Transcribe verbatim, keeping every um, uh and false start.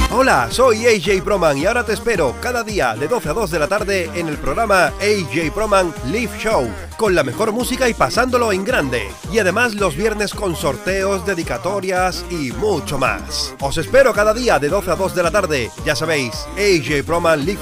Hola, soy A J Proman y ahora te espero cada día de doce a dos de la tarde en el programa A J Proman Live Show, con la mejor música y pasándolo en grande. Y además los viernes con sorteos, dedicatorias y mucho más. Os espero cada día de doce a dos de la tarde. Ya sabéis, A J Proman Live